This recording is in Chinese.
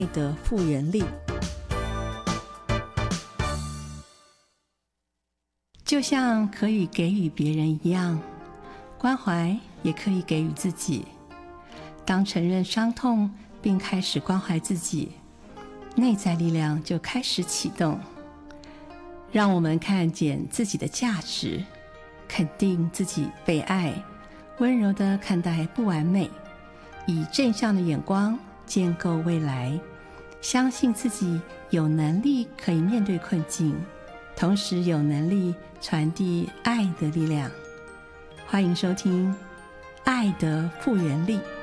的复原力。就像可以给予别人一样，关怀也可以给予自己。当承认伤痛并开始关怀自己，内在力量就开始启动，让我们看见自己的价值，肯定自己被爱，温柔地看待不完美，以正向的眼光建构未来，相信自己有能力可以面对困境，同时有能力传递爱的力量。欢迎收听《爱的复原力》。